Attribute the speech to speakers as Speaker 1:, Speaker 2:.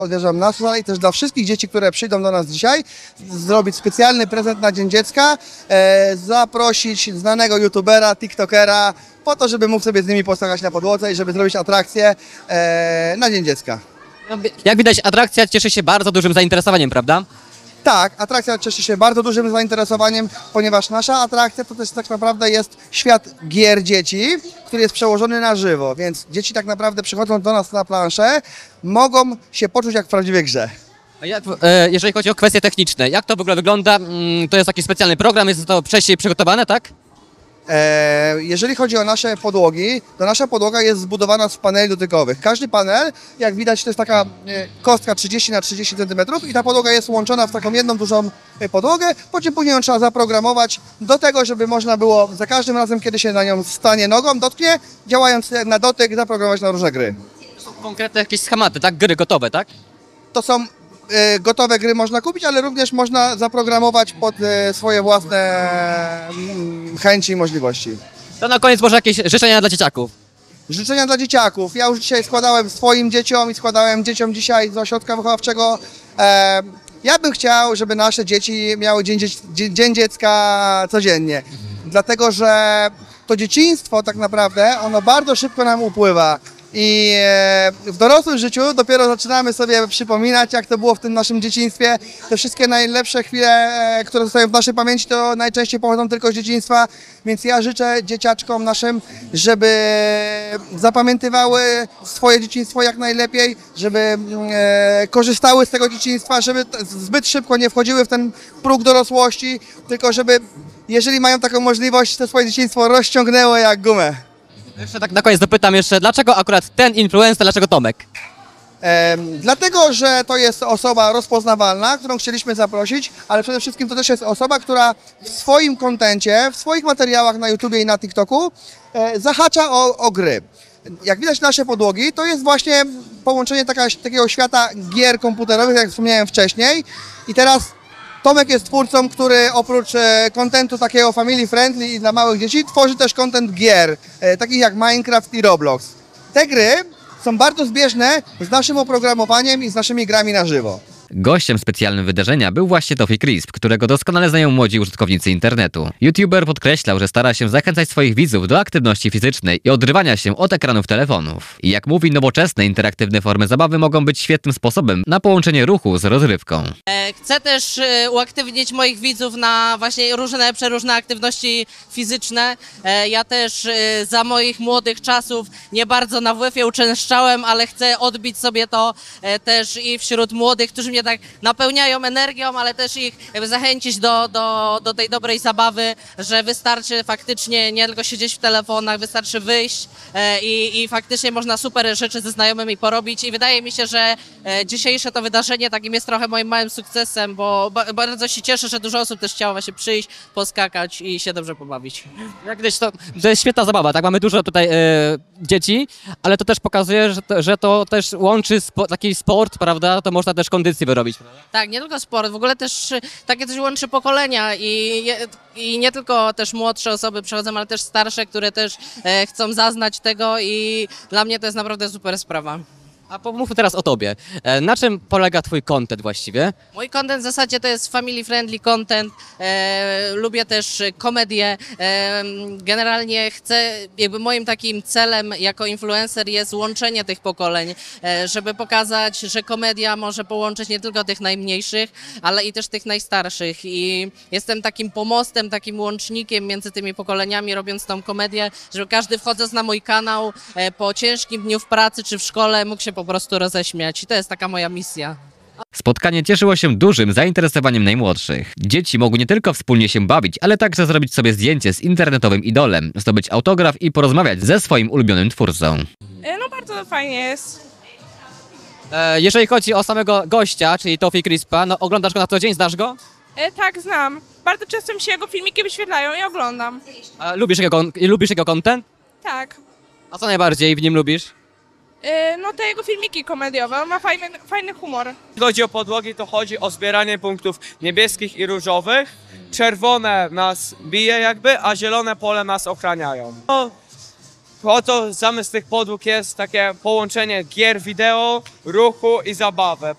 Speaker 1: Odwiedzam nas i też dla wszystkich dzieci, które przyjdą do nas dzisiaj, zrobić specjalny prezent na Dzień Dziecka, zaprosić znanego youtubera, tiktokera, po to, żeby mógł sobie z nimi poskakać na podłodze i żeby zrobić atrakcję na Dzień Dziecka.
Speaker 2: Jak widać, atrakcja cieszy się bardzo dużym zainteresowaniem, prawda?
Speaker 1: Tak, atrakcja cieszy się bardzo dużym zainteresowaniem, ponieważ nasza atrakcja to też tak naprawdę jest świat gier dzieci, który jest przełożony na żywo, więc dzieci tak naprawdę przychodząc do nas na planszę, mogą się poczuć jak w prawdziwej grze.
Speaker 2: A jeżeli chodzi o kwestie techniczne, jak to w ogóle wygląda? To jest jakiś specjalny program, jest to wcześniej przygotowane, tak?
Speaker 1: Jeżeli chodzi o nasze podłogi, to nasza podłoga jest zbudowana z paneli dotykowych. Każdy panel, jak widać, to jest taka kostka 30 na 30 cm i ta podłoga jest łączona w taką jedną dużą podłogę, po czym później ją trzeba zaprogramować do tego, żeby można było za każdym razem, kiedy się na nią stanie nogą, dotknie, działając na dotyk, zaprogramować na różne gry.
Speaker 2: To są konkretne jakieś schematy, tak? Gry gotowe, tak?
Speaker 1: To są gotowe gry można kupić, ale również można zaprogramować pod swoje własne chęci i możliwości.
Speaker 2: To na koniec może jakieś życzenia dla dzieciaków.
Speaker 1: Życzenia dla dzieciaków. Ja już dzisiaj składałem swoim dzieciom i składałem dzieciom dzisiaj z ośrodka wychowawczego. Ja bym chciał, żeby nasze dzieci miały Dzień Dziecka codziennie. Dlatego, że to dzieciństwo tak naprawdę, ono bardzo szybko nam upływa. I w dorosłym życiu dopiero zaczynamy sobie przypominać, jak to było w tym naszym dzieciństwie. Te wszystkie najlepsze chwile, które zostają w naszej pamięci, to najczęściej pochodzą tylko z dzieciństwa. Więc ja życzę dzieciaczkom naszym, żeby zapamiętywały swoje dzieciństwo jak najlepiej, żeby korzystały z tego dzieciństwa, żeby zbyt szybko nie wchodziły w ten próg dorosłości, tylko żeby, jeżeli mają taką możliwość, to swoje dzieciństwo rozciągnęło jak gumę.
Speaker 2: Jeszcze tak na koniec dopytam jeszcze, dlaczego akurat ten influencer, dlaczego Tomek?
Speaker 1: Dlatego, że to jest osoba rozpoznawalna, którą chcieliśmy zaprosić, ale przede wszystkim to też jest osoba, która w swoim kontencie, w swoich materiałach na YouTubie i na TikToku zahacza o gry. Jak widać nasze podłogi, to jest właśnie połączenie takiego świata gier komputerowych, jak wspomniałem wcześniej. I teraz Tomek jest twórcą, który oprócz kontentu takiego family friendly i dla małych dzieci, tworzy też content gier, takich jak Minecraft i Roblox. Te gry są bardzo zbieżne z naszym oprogramowaniem i z naszymi grami na żywo.
Speaker 2: Gościem specjalnym wydarzenia był właśnie Tofi Crisp, którego doskonale znają młodzi użytkownicy internetu. YouTuber podkreślał, że stara się zachęcać swoich widzów do aktywności fizycznej i odrywania się od ekranów telefonów. I jak mówi, nowoczesne, interaktywne formy zabawy mogą być świetnym sposobem na połączenie ruchu z rozrywką.
Speaker 3: Chcę też uaktywnić moich widzów na właśnie przeróżne aktywności fizyczne. Ja też za moich młodych czasów nie bardzo na WF-ie uczęszczałem, ale chcę odbić sobie to też i wśród młodych, którzy mnie tak napełniają energią, ale też ich zachęcić do tej dobrej zabawy, że wystarczy faktycznie nie tylko siedzieć w telefonach, wystarczy wyjść i faktycznie można super rzeczy ze znajomymi porobić i wydaje mi się, że dzisiejsze to wydarzenie takim jest trochę moim małym sukcesem, bo bardzo się cieszę, że dużo osób też chciało właśnie przyjść, poskakać i się dobrze pobawić.
Speaker 2: Jak widać, to jest świetna zabawa, tak? Mamy dużo tutaj dzieci, ale to też pokazuje, że to też łączy taki sport, prawda? To można też kondycję wyrobić, prawda?
Speaker 3: Tak, nie tylko sport, w ogóle też takie coś łączy pokolenia i nie tylko też młodsze osoby przychodzą, ale też starsze, które też chcą zaznać tego i dla mnie to jest naprawdę super sprawa.
Speaker 2: A pomówmy teraz o tobie. Na czym polega twój content właściwie?
Speaker 3: Mój content w zasadzie to jest family friendly content, lubię też komedię, generalnie jakby moim takim celem jako influencer jest łączenie tych pokoleń, żeby pokazać, że komedia może połączyć nie tylko tych najmniejszych, ale i też tych najstarszych i jestem takim pomostem, takim łącznikiem między tymi pokoleniami, robiąc tą komedię, żeby każdy wchodząc na mój kanał po ciężkim dniu w pracy czy w szkole mógł się po prostu roześmiać i to jest taka moja misja.
Speaker 2: Spotkanie cieszyło się dużym zainteresowaniem najmłodszych. Dzieci mogły nie tylko wspólnie się bawić, ale także zrobić sobie zdjęcie z internetowym idolem, zdobyć autograf i porozmawiać ze swoim ulubionym twórcą.
Speaker 4: No bardzo fajnie jest.
Speaker 2: Jeżeli chodzi o samego gościa, czyli Tofi Crispa, no oglądasz go na co dzień, znasz go?
Speaker 4: Tak, znam. Bardzo często mi się jego filmiki wyświetlają i oglądam.
Speaker 2: A lubisz jego content?
Speaker 4: Tak.
Speaker 2: A co najbardziej w nim lubisz?
Speaker 4: No te jego filmiki komediowe, on ma fajny humor.
Speaker 5: Jeśli chodzi o podłogi, to chodzi o zbieranie punktów niebieskich i różowych. Czerwone nas bije jakby, a zielone pole nas ochraniają. No, Po to zamysł tych podłóg jest takie połączenie gier wideo, ruchu i zabawy.